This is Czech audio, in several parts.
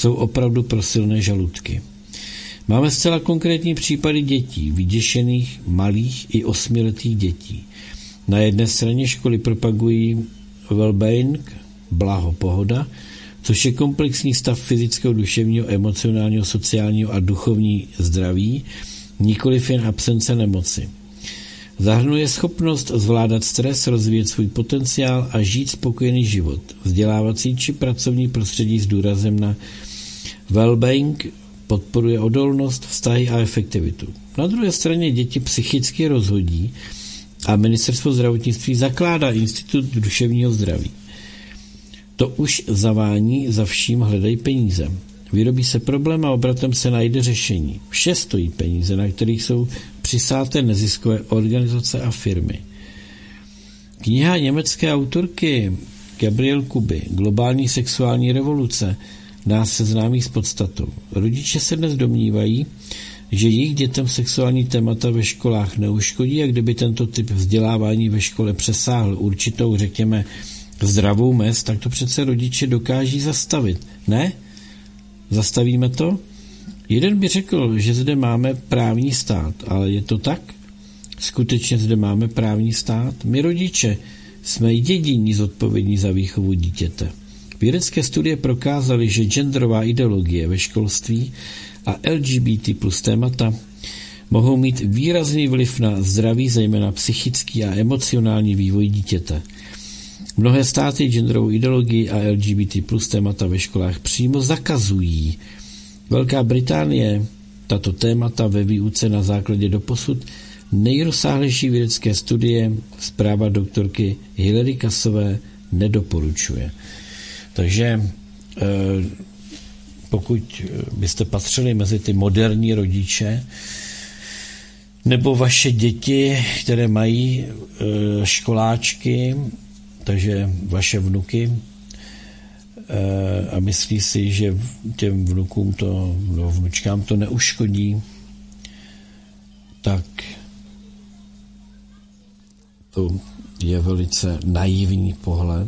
jsou opravdu pro silné žaludky. Máme zcela konkrétní případy dětí, vyděšených, malých i 8letých dětí. Na jedné straně školy propagují well-being, blaho, pohoda, což je komplexní stav fyzického, duševního, emocionálního, sociálního a duchovní zdraví, nikoliv jen absence nemoci. Zahrnuje schopnost zvládat stres, rozvíjet svůj potenciál a žít spokojený život. Vzdělávací či pracovní prostředí s důrazem na well-being podporuje odolnost, vztahy a efektivitu. Na druhé straně děti psychicky rozhodí a ministerstvo zdravotnictví zakládá Institut duševního zdraví. To už zavání, za vším hledají peníze. Vyrobí se problém a obratem se najde řešení. Vše stojí peníze, na kterých jsou přisáté neziskové organizace a firmy. Kniha německé autorky Gabriel Kuby Globální sexuální revoluce nás seznámí s podstatou. Rodiče se dnes domnívají, že jejich dětem sexuální témata ve školách neuškodí a kdyby tento typ vzdělávání ve škole přesáhl určitou, řekněme, zdravou mez, tak to přece rodiče dokáží zastavit. Ne? Zastavíme to? Jeden by řekl, že zde máme právní stát, ale je to tak? Skutečně zde máme právní stát? My rodiče jsme jediní zodpovědní za výchovu dítěte. Vědecké studie prokázaly, že genderová ideologie ve školství a LGBT plus témata mohou mít výrazný vliv na zdraví, zejména psychický a emocionální vývoj dítěte. Mnohé státy genderovou ideologii a LGBT plus témata ve školách přímo zakazují. Velká Británie tato témata ve výuce na základě doposud nejrozsáhlejší vědecké studie zpráva doktorky Hilary Cassové nedoporučuje. Takže pokud byste patřili mezi ty moderní rodiče, nebo vaše děti, které mají školáčky, takže vaše vnuky, a myslí si, že těm vnukům vnučkám to neuškodí, tak to je velice naivní pohled,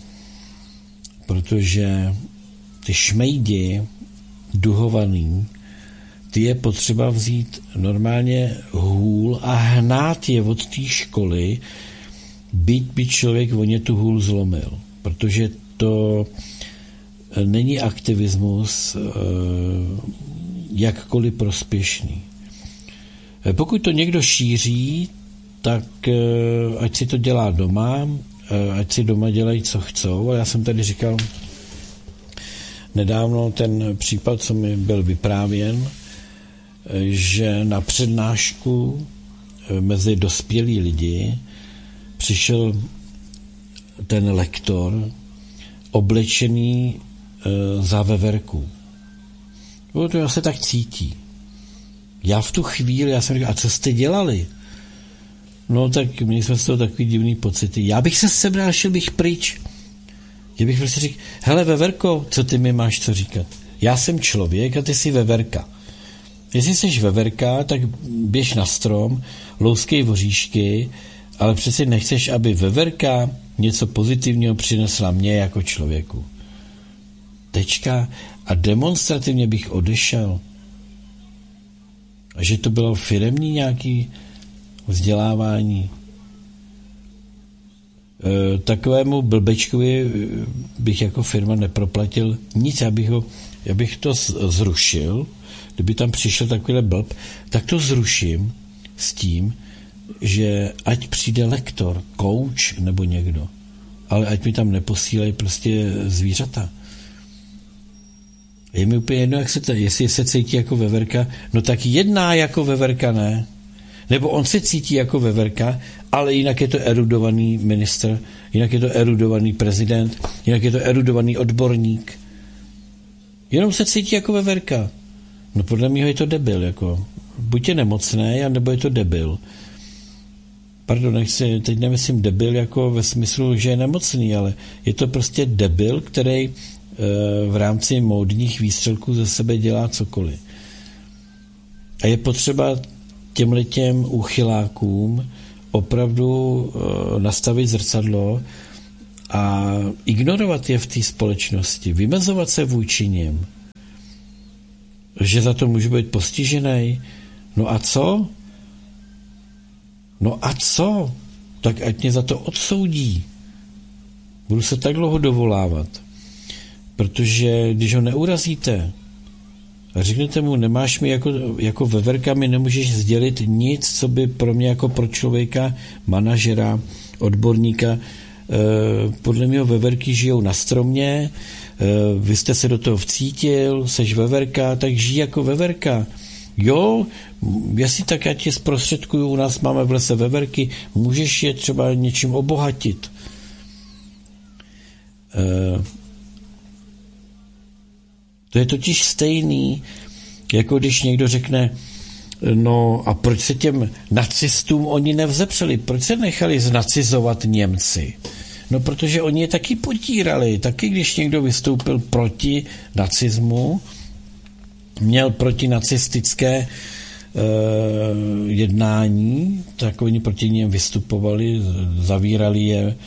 protože ty šmejdi duhovaný, ty je potřeba vzít normálně hůl a hnát je od té školy, byť by člověk o ně tu hůl zlomil, protože to není aktivismus jakkoliv prospěšný. Pokud to někdo šíří, tak ať si to dělá doma, ať si doma dělají, co chcou. A já jsem tady říkal nedávno ten případ, co mi byl vyprávěn, že na přednášku mezi dospělí lidi přišel ten lektor oblečený za veverku. No, to se tak cítí. Já v tu chvíli, já jsem říkal, a co jste dělali? No tak měli jsme z toho takový divný pocity. Já bych se sebral, šel bych pryč. Já bych prostě řekl, hele veverko, co ty mi máš co říkat? Já jsem člověk a ty jsi veverka. Jestli jsi veverka, tak běž na strom, louskej voříšky, ale přeci nechceš, aby veverka něco pozitivního přinesla mně jako člověku. Tečka. A demonstrativně bych odešel. A že to bylo firemní nějaký vzdělávání. Takovému blbečkovi bych jako firma neproplatil nic, já bych to zrušil, kdyby tam přišel takovýhle blb, tak to zruším s tím, že ať přijde lektor, coach nebo někdo, ale ať mi tam neposílají prostě zvířata. Je mi úplně jedno, jestli se cítí jako veverka, no tak jedná jako veverka, ne? Nebo on se cítí jako veverka, ale jinak je to erudovaný ministr, jinak je to erudovaný prezident, jinak je to erudovaný odborník. Jenom se cítí jako veverka. No podle mě je to debil, jako. Buď je nemocný, anebo je to debil. Pardon, teď nemyslím debil jako ve smyslu, že je nemocný, ale je to prostě debil, který v rámci módních výstřelků ze sebe dělá cokoliv. A je potřeba těmhletěm úchylákům opravdu nastavit zrcadlo a ignorovat je v té společnosti, vymezovat se vůči nim. že za to můžu být postižený. No a co? No a co? Tak ať mě za to odsoudí. Budu se tak dlouho dovolávat. Protože když ho neurazíte a řeknete mu, nemáš mi jako veverka, mi nemůžeš sdělit nic, co by pro mě jako pro člověka, manažera, odborníka, podle mého veverky žijou na stromě, vy jste se do toho vcítil, seš veverka, tak žij jako veverka. Jo, jestli tak já ti zprostředkuju, u nás máme v lese veverky, můžeš je třeba něčím obohatit. To je totiž stejný, jako když někdo řekne, no a proč se těm nacistům oni nevzepřeli, proč se nechali znacizovat Němci? No protože oni je taky potírali, taky když někdo vystoupil proti nacismu, měl protinacistické jednání, tak oni proti něm vystupovali, zavírali je,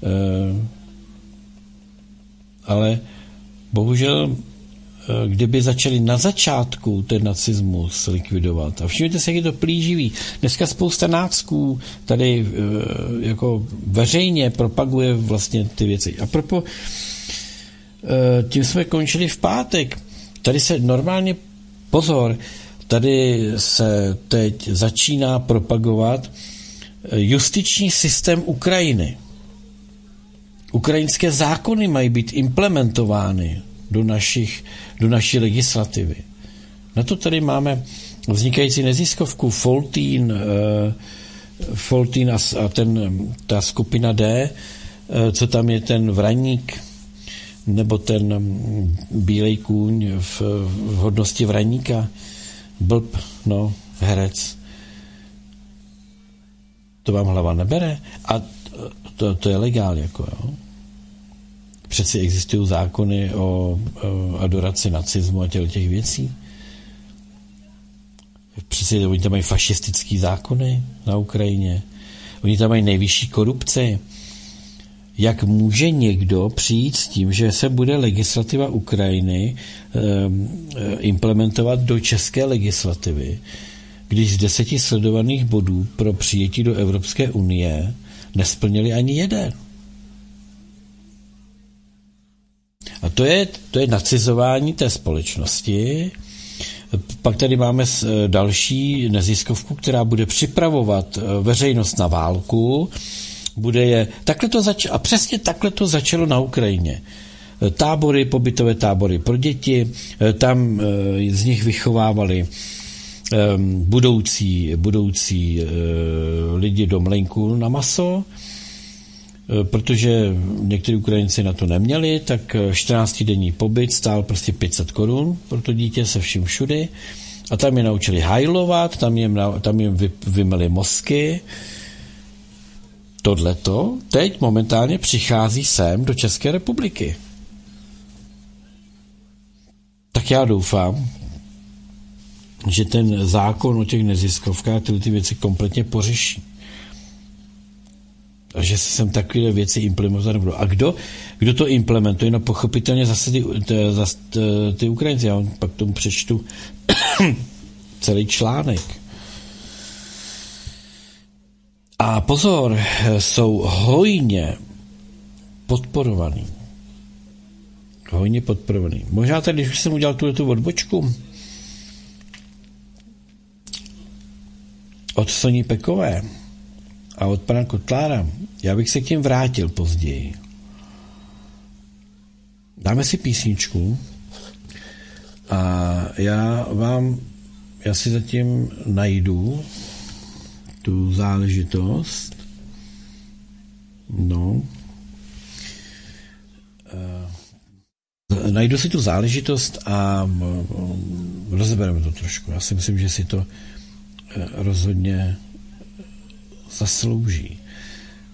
ale bohužel, kdyby začali na začátku ten nacismus likvidovat. A všimněte se, jak je to plíživý. Dneska spousta nácků tady jako veřejně propaguje vlastně ty věci. A propo, tím jsme končili v pátek. Tady se normálně, pozor, tady se teď začíná propagovat justiční systém Ukrajiny. Ukrajinské zákony mají být implementovány do naší legislativy. Na to tady máme vznikající neziskovku Foltín a ta skupina D, co tam je ten Vraník, nebo ten bílej kůň v hodnosti Vraníka, blb, no, herec. To vám hlava nebere? A to je legál, jako jo. Přeci existují zákony o adoraci nacismu a těch věcí. Přeci oni tam mají fašistický zákony na Ukrajině. Oni tam mají nejvyšší korupci. Jak může někdo přijít s tím, že se bude legislativa Ukrajiny implementovat do české legislativy, když z 10 sledovaných bodů pro přijetí do Evropské unie nesplnili ani jeden? A to je nacizování té společnosti. Pak tady máme další neziskovku, která bude připravovat veřejnost na válku. A přesně takhle to začalo na Ukrajině. Pobytové tábory pro děti, tam z nich vychovávali budoucí lidi do mlejnku na maso, protože někteří Ukrajinci na to neměli, tak 14denní pobyt stál prostě 500 korun pro to dítě se vším všudy a tam je naučili hajlovat, tam jim vymyli mozky. Tohleto teď momentálně přichází sem do České republiky. Tak já doufám, že ten zákon o těch neziskovkách tyhle ty věci kompletně pořeší. A že se sem takové věci implementovat nebudou. A kdo to implementuje? No pochopitelně zase ty Ukrajinci. Já pak tomu přečtu celý článek. A pozor, jsou hojně podporovaný. Možná tady, když už jsem udělal tu odbočku od Soni Pekové a od pana Kotlára, já bych se k těm vrátil později. Dáme si písničku a já si zatím najdu tu záležitost. No. Najdu si tu záležitost a rozebereme to trošku. Já si myslím, že si to rozhodně zaslouží.